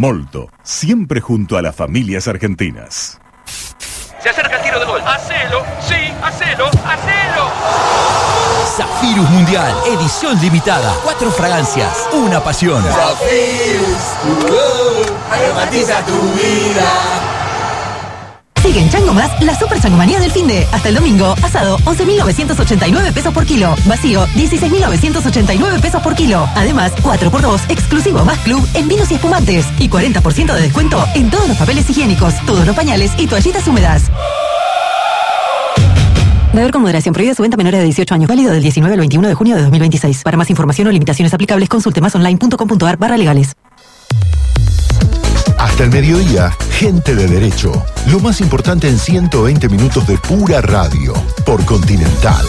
Molto, siempre junto a las familias argentinas. Se acerca el tiro de gol. ¡Hacelo! ¡Sí! ¡Hacelo! ¡Hacelo! Zafirus Mundial, edición limitada. 4 fragancias, una pasión. Zafirus, aromatiza tu vida. Sigue en Chango Más la super changomanía del finde. Hasta el domingo, asado, 11.989 pesos por kilo. Vacío, 16.989 pesos por kilo. Además, 4x2, exclusivo Más Club en vinos y espumantes. Y 40% de descuento en todos los papeles higiénicos, todos los pañales y toallitas húmedas. Beber con moderación. Prohibida su venta a menores de 18 años. Válido del 19 al 21 de junio de 2026. Para más información o limitaciones aplicables, consulte masonline.com.ar/legales. Hasta el mediodía, gente de derecho. Lo más importante en 120 minutos de pura radio. Por Continental.